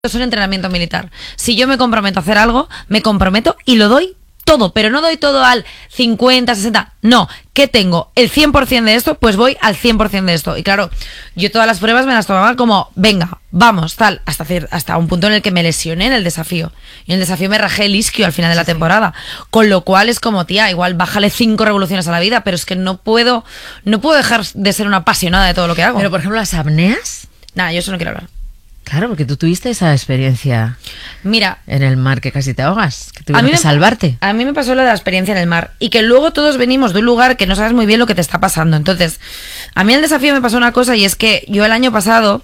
Es un entrenamiento militar. Si yo me comprometo a hacer algo, me comprometo y lo doy todo, pero no doy todo al 50, 60, no, ¿qué tengo? El 100% de esto, pues voy al 100% de esto. Y claro, yo todas las pruebas me las tomaba como, venga, vamos, tal, hasta un punto en el que me lesioné en el desafío. Y en el desafío me rajé el isquio al final de la temporada. Con lo cual es como, tía, igual bájale 5 revoluciones a la vida, pero es que no puedo dejar de ser una apasionada de todo lo que hago. Pero, por ejemplo, las apneas. Nada, yo eso no quiero hablar. Claro, porque tú tuviste esa experiencia. Mira, en el mar, que casi te ahogas, que tuvieron que salvarte. A mí me pasó lo de la experiencia en el mar y que luego todos venimos de un lugar que no sabes muy bien lo que te está pasando. Entonces, a mí en el desafío me pasó una cosa, y es que yo el año pasado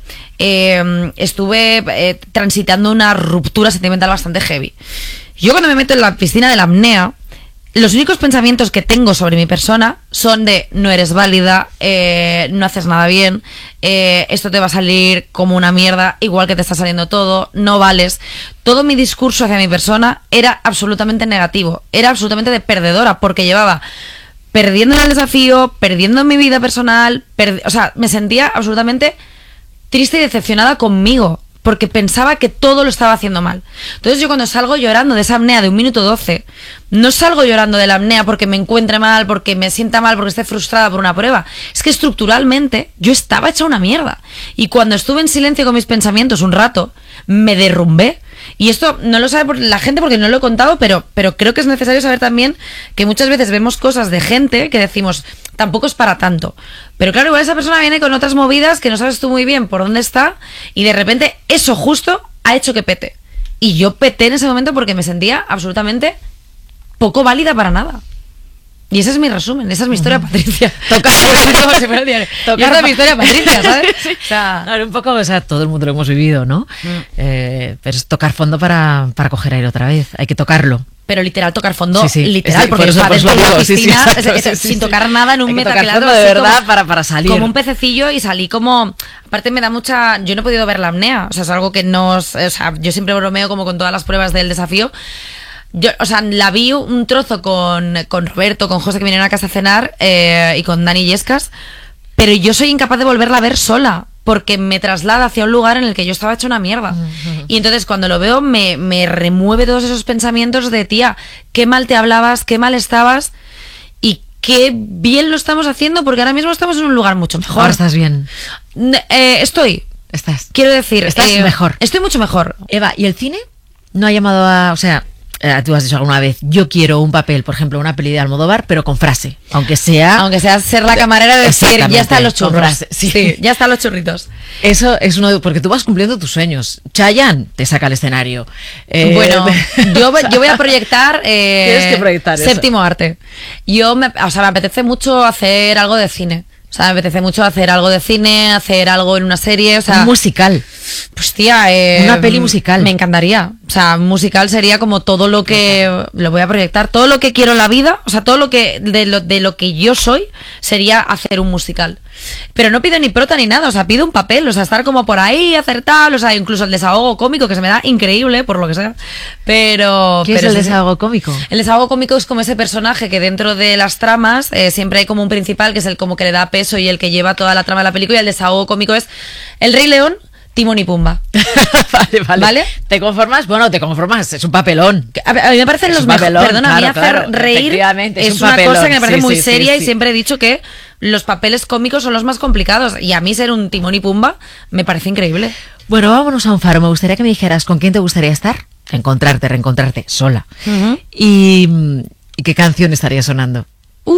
estuve transitando una ruptura sentimental bastante heavy. Yo cuando me meto en la piscina de la apnea, los únicos pensamientos que tengo sobre mi persona son de no eres válida, no haces nada bien, esto te va a salir como una mierda, igual que te está saliendo todo, no vales. Todo mi discurso hacia mi persona era absolutamente negativo, era absolutamente de perdedora, porque llevaba perdiendo en el desafío, perdiendo en mi vida personal, o sea, me sentía absolutamente triste y decepcionada conmigo, porque pensaba que todo lo estaba haciendo mal. Entonces yo cuando salgo llorando de esa apnea de 1 minuto 12, no salgo llorando de la apnea porque me encuentre mal, porque me sienta mal, porque esté frustrada por una prueba. Es que estructuralmente yo estaba hecha una mierda. Y cuando estuve en silencio con mis pensamientos un rato, me derrumbé. Y esto no lo sabe la gente porque no lo he contado, pero creo que es necesario saber también que muchas veces vemos cosas de gente que decimos, tampoco es para tanto. Pero claro, igual esa persona viene con otras movidas que no sabes tú muy bien por dónde está, y de repente eso justo ha hecho que pete. Y yo peté en ese momento porque me sentía absolutamente poco válida para nada. Y ese es mi resumen, esa es mi historia, Patricia. Tocar mi historia, Patricia, ¿sabes? Sí. O sea, un poco, o sea, todo el mundo lo hemos vivido, ¿no? Pero es tocar fondo para coger aire otra vez. Hay que tocarlo. Pero literal tocar fondo, sí, literal, sí, porque por eso, va dentro de la piscina, exacto, sin tocar nada en un metacrilato, de verdad para salir. Como un pececillo, y salí como, aparte me da mucha, yo no he podido ver la apnea, o sea, es algo que no, o sea, yo siempre bromeo como con todas las pruebas del desafío. Yo, o sea, la vi un trozo con Roberto, con José, que vinieron a casa a cenar, y con Dani Yescas, pero yo soy incapaz de volverla a ver sola, porque me traslada hacia un lugar en el que yo estaba hecha una mierda. Y entonces cuando lo veo me remueve todos esos pensamientos de, tía, qué mal te hablabas, qué mal estabas, y qué bien lo estamos haciendo, porque ahora mismo estamos en un lugar mucho mejor. Ahora estás bien. Estás. Quiero decir, estás mejor. Estoy mucho mejor. Eva, ¿y el cine? ¿No ha llamado a...? O sea, tú has dicho alguna vez, yo quiero un papel, por ejemplo, una peli de Almodóvar, pero con frase, aunque sea ser la camarera, de decir, ya están los churros. Sí, ya están los churritos. Eso es porque tú vas cumpliendo tus sueños. Chayanne te saca al escenario. Bueno, yo voy a proyectar, tienes que proyectar séptimo arte. Me apetece mucho hacer algo de cine. O sea, me apetece mucho hacer algo de cine, hacer algo en una serie, o sea... Un musical. Pues tía... una peli musical. Me encantaría. O sea, musical sería como todo lo que... Lo voy a proyectar. Todo lo que quiero en la vida, o sea, todo lo que... De lo que yo soy, sería hacer un musical. Pero no pido ni prota ni nada, o sea, pido un papel, o sea, estar como por ahí, acertar, o sea, incluso el desahogo cómico, que se me da increíble, por lo que sea. Pero... ¿Qué es el desahogo cómico? El desahogo cómico es como ese personaje que dentro de las tramas siempre hay como un principal, que es el como que le da peso y el que lleva toda la trama de la película, y el desahogo cómico es El Rey León, Timón y Pumba. Vale. ¿Te conformas? Bueno, te conformas, es un papelón. A mí me parecen los mejores. Perdona, a mí hacer reír es una cosa que me parece muy seria, y siempre he dicho que los papeles cómicos son los más complicados, y a mí ser un Timón y Pumba me parece increíble. Bueno, vámonos a un faro. Me gustaría que me dijeras con quién te gustaría estar, reencontrarte sola. Y qué canción estaría sonando.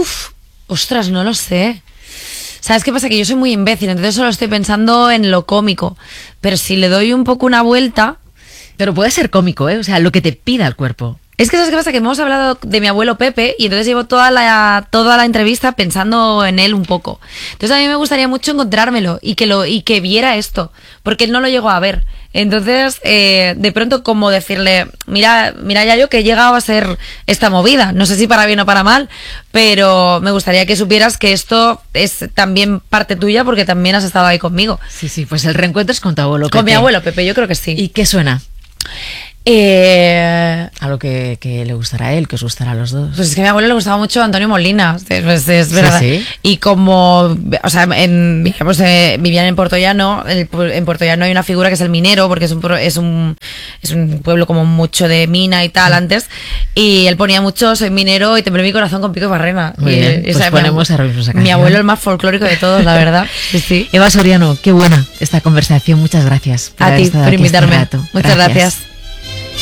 Ostras, no lo sé. ¿Sabes qué pasa? Que yo soy muy imbécil, entonces solo estoy pensando en lo cómico. Pero si le doy un poco una vuelta... Pero puede ser cómico, ¿eh? O sea, lo que te pida el cuerpo. Es que ¿sabes qué pasa? Que hemos hablado de mi abuelo Pepe, y entonces llevo toda la entrevista pensando en él un poco. Entonces a mí me gustaría mucho encontrármelo y que viera esto, porque él no lo llegó a ver. Entonces, de pronto, como decirle, mira ya yo que he llegado a ser esta movida, no sé si para bien o para mal, pero me gustaría que supieras que esto es también parte tuya, porque también has estado ahí conmigo. Sí, pues el reencuentro es con tu abuelo Pepe. Con mi abuelo Pepe, yo creo que sí. ¿Y qué suena? A lo que le gustará a él, que os gustará a los dos. Pues es que a mi abuelo le gustaba mucho Antonio Molina, pues es verdad. Sí, sí. Y como, o sea, vivían en Puerto Llano, en Puerto Llano hay una figura que es el minero, porque es un pueblo como mucho de mina y tal antes, y él ponía mucho soy minero y tembló mi corazón con Pico y Barrena. Muy bien, pues ponemos ahora mismo esa canción. Mi abuelo el más folclórico de todos, la verdad. Sí, sí. Eva Soriano, qué buena esta conversación, muchas gracias a ti por invitarme. Muchas gracias.